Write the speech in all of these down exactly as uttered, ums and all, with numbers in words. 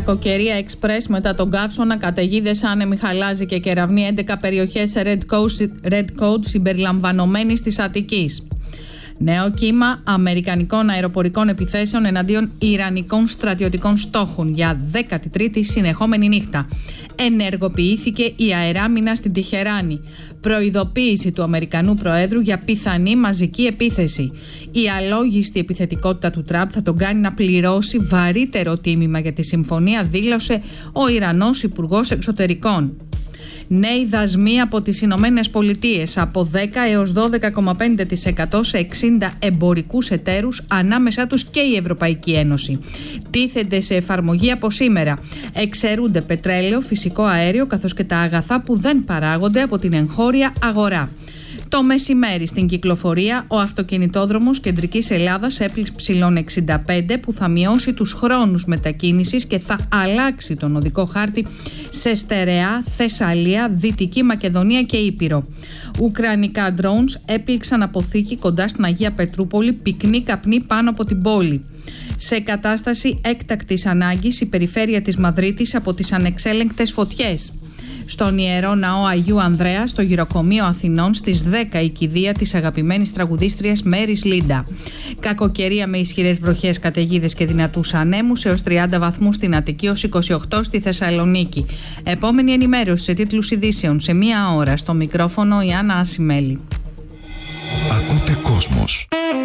Κακοκαιρία εξπρές μετά τον καύσωνα, καταιγίδες, άνεμοι, χαλάζι και κεραυνοί, έντεκα περιοχές σε Red Code, Red Code συμπεριλαμβανομένης της Αττικής. Νέο κύμα αμερικανικών αεροπορικών επιθέσεων εναντίον ιρανικών στρατιωτικών στόχων για δέκατη τρίτη συνεχόμενη νύχτα. Ενεργοποιήθηκε η αεράμινα στην Τεχεράνη. Προειδοποίηση του Αμερικανού Προέδρου για πιθανή μαζική επίθεση. Η αλόγιστη επιθετικότητα του Τραμπ θα τον κάνει να πληρώσει βαρύτερο τίμημα για τη συμφωνία, δήλωσε ο Ιρανός Υπουργός Εξωτερικών. Νέοι δασμοί από τις Ηνωμένες Πολιτείες από δέκα έως δώδεκα κόμμα πέντε τοις εκατό σε εξήντα εμπορικούς εταίρους, ανάμεσά τους και η Ευρωπαϊκή Ένωση. Τίθενται σε εφαρμογή από σήμερα. Εξαιρούνται πετρέλαιο, φυσικό αέριο καθώς και τα αγαθά που δεν παράγονται από την εγχώρια αγορά. Το μεσημέρι στην κυκλοφορία, ο αυτοκινητόδρομος Κεντρικής Ελλάδας έπληξε ψηλών εξήντα πέντε που θα μειώσει τους χρόνους μετακίνησης και θα αλλάξει τον οδικό χάρτη σε Στερεά, Θεσσαλία, Δυτική Μακεδονία και Ήπειρο. Ουκρανικά drones έπληξαν αποθήκη κοντά στην Αγία Πετρούπολη, πυκνή καπνή πάνω από την πόλη. Σε κατάσταση έκτακτης ανάγκης η περιφέρεια της Μαδρίτης από τις ανεξέλεγκτες φωτιές. Στον Ιερό Ναό Αγίου Ανδρέα, στο Γυροκομείο Αθηνών, στις δέκα η κηδεία της αγαπημένης τραγουδίστριας Μέρις Λίντα. Κακοκαιρία με ισχυρές βροχές, καταιγίδες και δυνατούς ανέμους έως τριάντα βαθμούς στην Αττική, ως είκοσι οκτώ στη Θεσσαλονίκη. Επόμενη ενημέρωση σε τίτλους ειδήσεων σε μία ώρα. Στο μικρόφωνο η Άννα Ασημέλη. Ακούτε Κόσμος.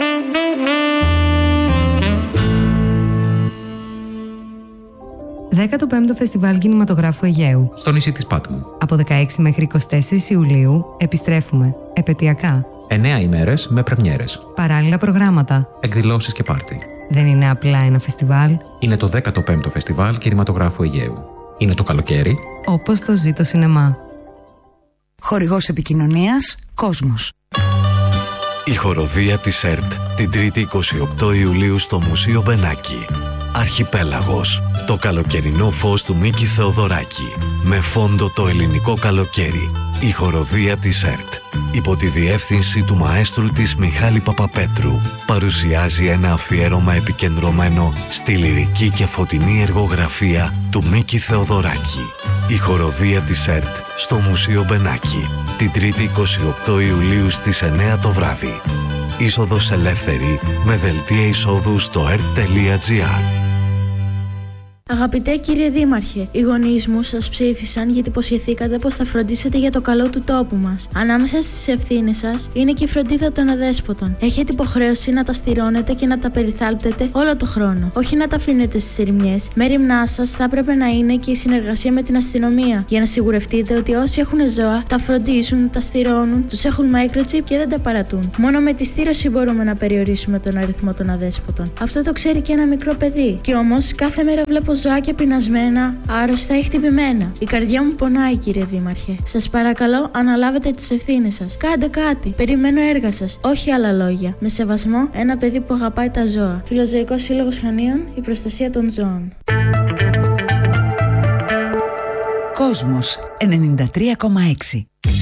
δέκατο πέμπτο Φεστιβάλ Κινηματογράφου Αιγαίου. Στο νησί της Πάτμου. Από δεκαέξι μέχρι είκοσι τέσσερις Ιουλίου επιστρέφουμε. Επαιτειακά. εννέα ημέρες με πρεμιέρες. Παράλληλα προγράμματα. Εκδηλώσεις και πάρτι. Δεν είναι απλά ένα φεστιβάλ. Είναι το δέκατο πέμπτο Φεστιβάλ Κινηματογράφου Αιγαίου. Είναι το καλοκαίρι. Όπως το ζει το σινεμά. Χορηγός επικοινωνίας Κόσμος. Η χοροδία της ΕΡΤ την Τρίτη είκοσι οκτώ Ιουλίου στο Μουσείο Μπενάκη. Αρχιπέλαγος. Το καλοκαιρινό φως του Μίκη Θεοδωράκη. Με φόντο το ελληνικό καλοκαίρι. Η χοροδία της ΕΡΤ, υπό τη διεύθυνση του μαέστρου της Μιχάλη Παπαπέτρου, παρουσιάζει ένα αφιέρωμα επικεντρωμένο στη λυρική και φωτεινή εργογραφία του Μίκη Θεοδωράκη. Η χοροδία της ΕΡΤ στο Μουσείο Μπενάκη. Την Τρίτη είκοσι οκτώ Ιουλίου στις εννέα το βράδυ. Είσοδος ελεύθερη με δελτία εισόδου στο ερτ τελεία τζι άρ. Αγαπητέ κύριε Δήμαρχε, οι γονείς μου σας ψήφισαν γιατί υποσχεθήκατε πως θα φροντίσετε για το καλό του τόπου μας. Ανάμεσα στις ευθύνες σας είναι και η φροντίδα των αδέσποτων. Έχετε υποχρέωση να τα στηρώνετε και να τα περιθάλπτετε όλο το χρόνο. Όχι να τα αφήνετε στις ερημιές. Μέριμνά σας θα έπρεπε να είναι και η συνεργασία με την αστυνομία. Για να σιγουρευτείτε ότι όσοι έχουν ζώα τα φροντίζουν, τα στηρώνουν, τους έχουν microchip και δεν τα παρατούν. Μόνο με τη στήρωση μπορούμε να περιορίσουμε τον αριθμό των αδέσποτων. Αυτό το ξέρει και ένα μικρό παιδί. Κι όμως κάθε μέρα βλέπω ζωάκια πεινασμένα, άρρωστα ή χτυπημένα. Η καρδιά μου πονάει, κύριε Δήμαρχε. Σας παρακαλώ, αναλάβετε τις ευθύνες σας. Κάντε κάτι. Περιμένω έργα σας. Όχι άλλα λόγια. Με σεβασμό, ένα παιδί που αγαπάει τα ζώα. Φιλοζωικός Σύλλογος Χανίων, η προστασία των ζώων. Κόσμος ενενήντα τρία κόμμα έξι.